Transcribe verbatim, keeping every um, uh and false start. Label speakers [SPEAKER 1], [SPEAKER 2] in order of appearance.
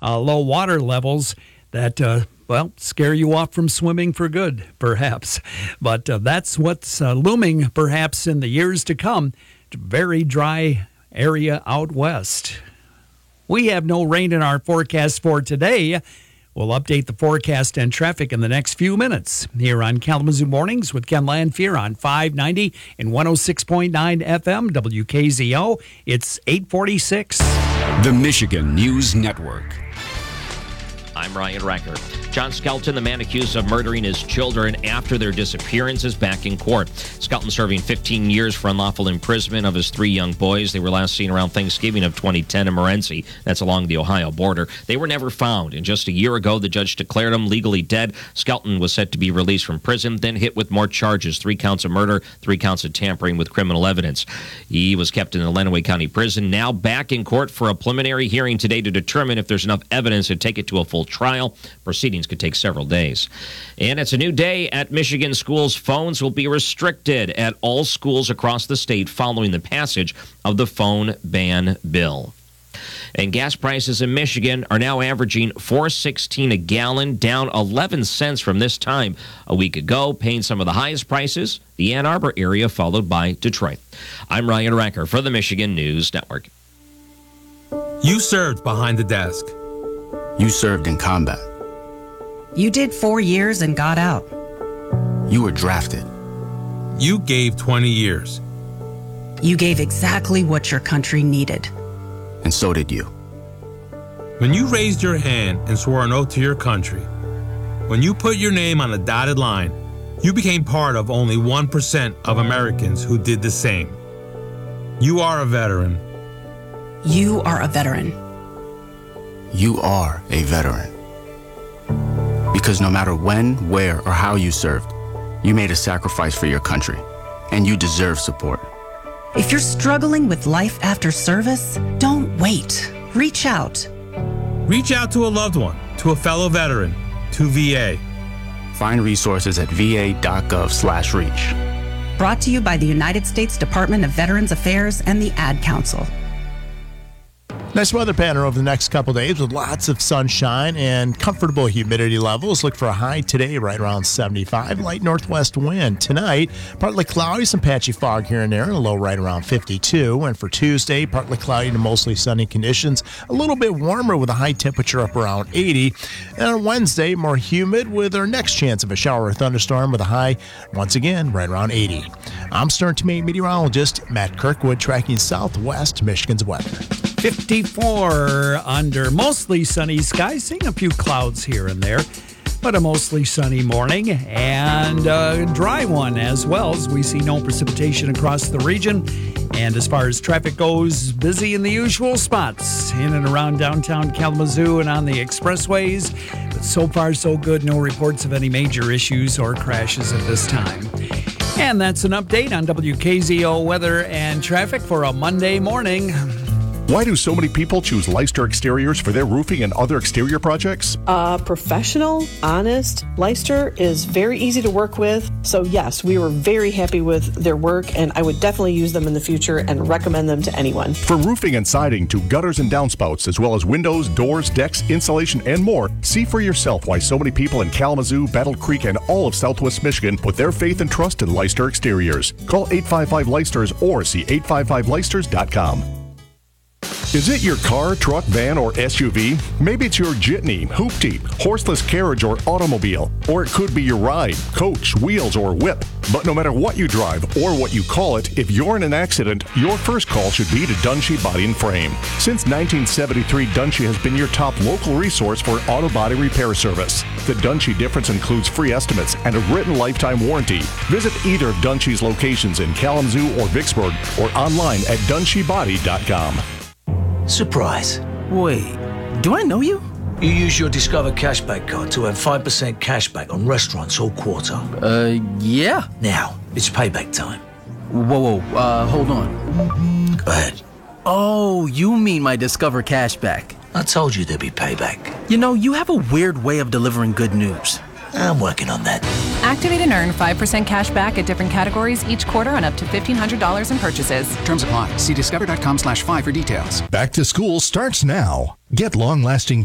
[SPEAKER 1] uh, low water levels that, uh, well, scare you off from swimming for good, perhaps. But uh, that's what's uh, looming, perhaps, in the years to come. Very dry area out west. We have no rain in our forecast for today. We'll update the forecast and traffic in the next few minutes here on Kalamazoo Mornings with Ken Lanfear on five ninety and one oh six point nine F M W K Z O. It's eight forty-six.
[SPEAKER 2] The Michigan News Network.
[SPEAKER 3] I'm Ryan Recker. John Skelton, the man accused of murdering his children after their disappearance, is back in court. Skelton serving fifteen years for unlawful imprisonment of his three young boys. They were last seen around Thanksgiving of twenty ten in Morenci. That's along the Ohio border. They were never found, and just a year ago, the judge declared them legally dead. Skelton was set to be released from prison, then hit with more charges, three counts of murder, three counts of tampering with criminal evidence. He was kept in the Lenawee County Prison, now back in court for a preliminary hearing today to determine if there's enough evidence to take it to a full trial. Proceedings could take several days. And it's a new day at Michigan schools. Phones will be restricted at all schools across the state following the passage of the phone ban bill. And gas prices in Michigan are now averaging four dollars and sixteen cents a gallon, down eleven cents from this time a week ago, paying some of the highest prices, the Ann Arbor area, followed by Detroit. I'm Ryan Recker for the Michigan News Network.
[SPEAKER 4] You served behind the desk.
[SPEAKER 5] You served in combat.
[SPEAKER 6] You did four years and got out.
[SPEAKER 5] You were drafted.
[SPEAKER 4] You gave twenty years.
[SPEAKER 6] You gave exactly what your country needed.
[SPEAKER 5] And so did you.
[SPEAKER 4] When you raised your hand and swore an oath to your country, when you put your name on a dotted line, you became part of only one percent of Americans who did the same. You are a veteran.
[SPEAKER 6] You are a veteran.
[SPEAKER 5] You are a veteran. Because no matter when, where, or how you served, you made a sacrifice for your country, and you deserve support.
[SPEAKER 6] If you're struggling with life after service, don't wait. Reach out.
[SPEAKER 4] Reach out to a loved one, to a fellow veteran, to V A.
[SPEAKER 5] Find resources at va.gov slash reach.
[SPEAKER 6] Brought to you by the United States Department of Veterans Affairs and the Ad Council.
[SPEAKER 7] Nice weather pattern over the next couple days with lots of sunshine and comfortable humidity levels. Look for a high today right around seventy-five. Light northwest wind. Tonight, partly cloudy, some patchy fog here and there, and a low right around fifty-two. And for Tuesday, partly cloudy to mostly sunny conditions. A little bit warmer with a high temperature up around eighty. And on Wednesday, more humid with our next chance of a shower or thunderstorm with a high, once again, right around eighty. I'm Stern to Maine meteorologist Matt Kirkwood, tracking southwest Michigan's weather.
[SPEAKER 1] fifty-four under mostly sunny skies, seeing a few clouds here and there, but a mostly sunny morning and a dry one as well, as we see no precipitation across the region. And as far as traffic goes, busy in the usual spots in and around downtown Kalamazoo and on the expressways. But so far, so good. No reports of any major issues or crashes at this time. And that's an update on W K Z O weather and traffic for a Monday morning.
[SPEAKER 8] Why do so many people choose Leicester Exteriors for their roofing and other exterior projects?
[SPEAKER 9] Uh, professional, honest. Leicester is very easy to work with. So yes, we were very happy with their work, and I would definitely use them in the future and recommend them to anyone.
[SPEAKER 8] From roofing and siding to gutters and downspouts, as well as windows, doors, decks, insulation, and more, see for yourself why so many people in Kalamazoo, Battle Creek, and all of Southwest Michigan put their faith and trust in Leicester Exteriors. Call eight five five Leicesters or see eight five five Leicesters dot com. Is it your car, truck, van, or S U V? Maybe it's your jitney, hoopty, horseless carriage, or automobile. Or it could be your ride, coach, wheels, or whip. But no matter what you drive or what you call it, if you're in an accident, your first call should be to Dunshee Body and Frame. Since nineteen seventy-three, Dunshee has been your top local resource for auto body repair service. The Dunshee difference includes free estimates and a written lifetime warranty. Visit either of Dunshee's locations in Kalamazoo or Vicksburg or online at dunshee body dot com.
[SPEAKER 10] Surprise.
[SPEAKER 11] Wait, do I know you?
[SPEAKER 10] You use your Discover Cashback card to earn five percent cashback on restaurants all quarter.
[SPEAKER 11] Uh, yeah.
[SPEAKER 10] Now, it's payback time.
[SPEAKER 11] Whoa, whoa, uh, hold on.
[SPEAKER 10] Go ahead.
[SPEAKER 11] Oh, you mean my Discover Cashback.
[SPEAKER 10] I told you there'd be payback.
[SPEAKER 11] You know, you have a weird way of delivering good news.
[SPEAKER 10] I'm working on that.
[SPEAKER 12] Activate and earn five percent cash back at different categories each quarter on up to fifteen hundred dollars in purchases.
[SPEAKER 13] Terms apply. See discover dot com slash five for details.
[SPEAKER 14] Back to school starts now. Get long-lasting